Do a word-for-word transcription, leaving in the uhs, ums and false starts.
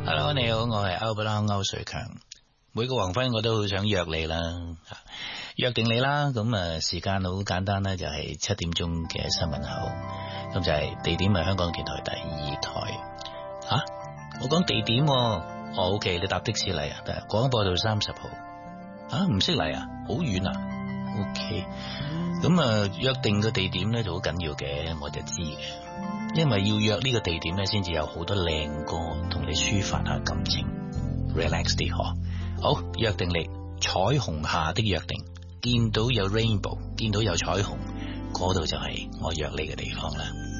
Hello， 你好，我係歐不拉歐瑞強。每個黃昏我都好想約你啦，約定你啦。咁啊，時間好簡單啦，就係七點鐘嘅新聞後，咁就係地點係香港電台第二台。吓、啊，我講地點，哦，OK，你搭的士嚟啊？廣播道三十號。啊，唔識嚟啊？好遠啊 ？OK，咁啊，約定個地點咧就好緊要嘅，我就知嘅。因為要約呢個地點咧，先至有好多靚歌同你抒發下感情 ，relax 啲嗬。好，約定你彩虹下的約定，見到有 rainbow，見到有彩虹，嗰度就係我約你嘅地方啦。